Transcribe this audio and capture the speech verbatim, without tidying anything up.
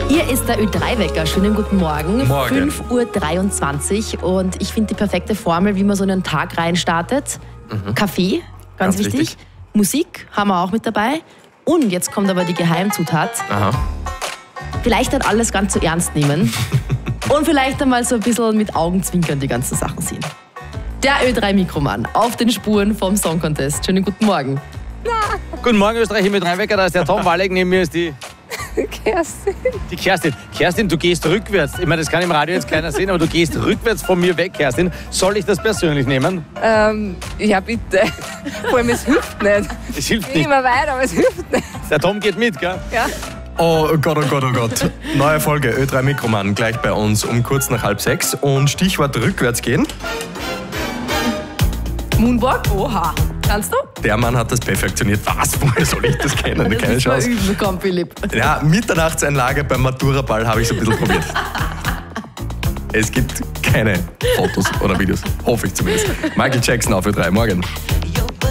Hier ist der Ö drei Wecker. Schönen guten Morgen. Morgen. fünf Uhr dreiundzwanzig und ich finde die perfekte Formel, wie man so einen Tag reinstartet. Mhm. Kaffee, ganz, Ganz wichtig. wichtig. Musik haben wir auch mit dabei. Und jetzt kommt aber die Geheimzutat. Aha. Vielleicht nicht alles ganz so ernst nehmen. Und vielleicht einmal so ein bisschen mit Augenzwinkern die ganzen Sachen sehen. Der Ö drei Mikroman auf den Spuren vom Song Contest. Schönen guten Morgen. Guten Morgen, Österreich, mit Rheinwecker, da ist der Tom Walleck, neben mir ist die... Kerstin. Die Kerstin. Kerstin, du gehst rückwärts. Ich meine, das kann im Radio jetzt keiner sehen, aber du gehst rückwärts von mir weg, Kerstin. Soll ich das persönlich nehmen? Ähm, ja, bitte. Vor allem, es hilft nicht. Es hilft Ich bin nicht. immer weiter, aber es hilft nicht. Der Tom geht mit, gell? Ja. Oh Gott, oh Gott, oh Gott. Neue Folge Ö drei Mikroman gleich bei uns um kurz nach halb sechs. Und Stichwort rückwärts gehen. Moonwalk? Oha. Kannst du? Der Mann hat das perfektioniert. Was? Woher soll ich das kennen? Das Keine ist mal Chance. üben, komm, Philipp. Ja, Mitternachtseinlage beim Maturaball habe ich so ein bisschen probiert. Es gibt keine Fotos oder Videos. Hoffe ich zumindest. Michael Jackson auf Ö drei. Morgen.